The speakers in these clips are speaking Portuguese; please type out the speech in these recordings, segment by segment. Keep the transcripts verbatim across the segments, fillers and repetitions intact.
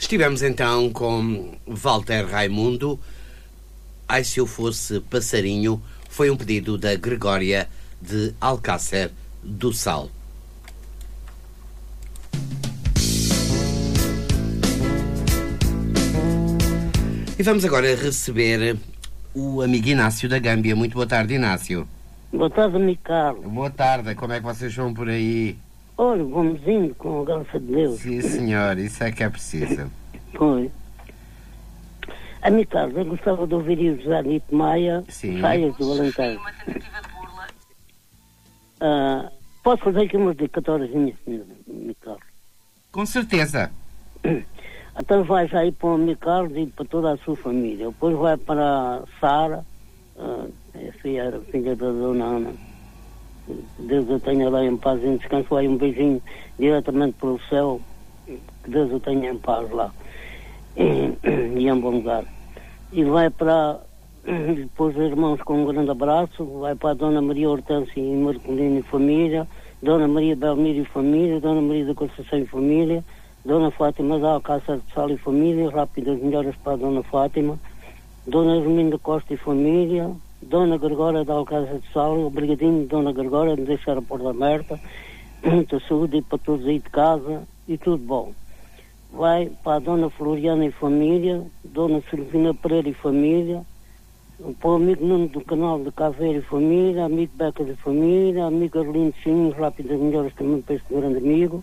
Estivemos então com Walter Raimundo. Ai, se eu fosse passarinho, foi um pedido da Gregória de Alcácer do Sal. E vamos agora receber o amigo Inácio da Gâmbia. Muito boa tarde, Inácio. Boa tarde, amigo Carlos. Boa tarde, como é que vocês vão por aí? Olha, vamos indo com a graça de Deus. Sim, senhor, isso é que é preciso. Foi. Amigo Carlos, eu gostava de ouvir o José Nito Maia, Sim. Saias do Alentejo. Ah, posso fazer aqui umas dedicatórias minhas, amigo Carlos? Com certeza. Então vai já aí para o amigo Carlos e para toda a sua família. Depois vai para a Sara, ah, essa era filha da dona Ana. Deus a tenha lá em paz e em descanso. Vai um beijinho diretamente para o céu. Que Deus a tenha em paz lá. E, e em bom lugar. E vai para depois os irmãos com um grande abraço. Vai para a Dona Maria Hortência e Marcolino e família, Dona Maria Belmiro e família, Dona Maria da Conceição e família, Dona Fátima da Alcácer de Sal e família, rápidas melhoras para a Dona Fátima, Dona Herminda Costa e família, Dona Gregória da Alcácer de Sal, obrigadinho Dona Gregória de deixar a porta aberta, muita saúde para todos aí de casa e tudo bom. Vai para a Dona Floriana e família, Dona Silvina Pereira e família, para o amigo Nuno do canal de Caveira e família, amigo Beca de família, amigo Arlindo Sim, rápidas melhoras também para este grande amigo.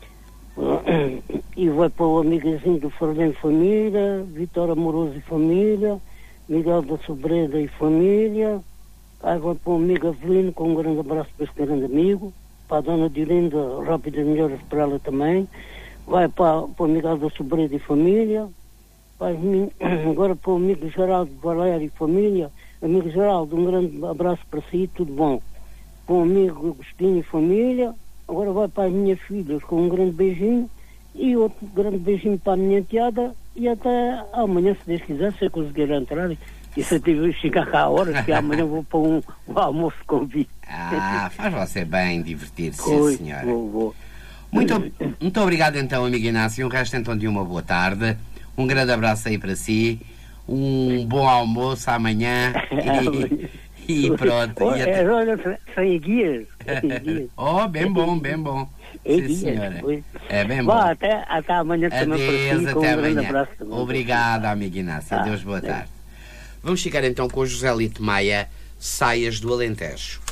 E vai para o amigozinho do Fernando e família, Vitor Amoroso e família, Miguel da Sobreda e família. Aí vai para o amigo Avelino com um grande abraço para este grande amigo, para a Dona Diolinda, rápidas melhoras para ela também. Vai para, para o Miguel da Sobreda e família. Vai agora para o amigo Geraldo Valério e família. Amigo Geraldo, um grande abraço para si, tudo bom. Para o amigo Agostinho e família. Agora vai para as minhas filhas com um grande beijinho e outro grande beijinho para a minha enteada e até amanhã, se Deus quiser, se eu conseguir entrar e se eu tiver chegar cá a hora, que amanhã vou para um, um almoço de convite. Ah, faz você bem divertir-se, Oi, senhora. vou, vou. Muito, muito obrigado então, amigo Inácio. O resto então de uma boa tarde. Um grande abraço aí para si. Um bom almoço amanhã. E, e pronto. Oh, e até... Olha, sem guias. Oh, bem bom, bem bom. É Sim, guias, senhora. foi. É bem bom. Vá, até, até amanhã também Adeus, para si, com até um grande amanhã. abraço também. Obrigado, amigo Inácio. Ah, Adeus, boa é. tarde. Vamos ficar então com o José Lito Maia, Saias do Alentejo.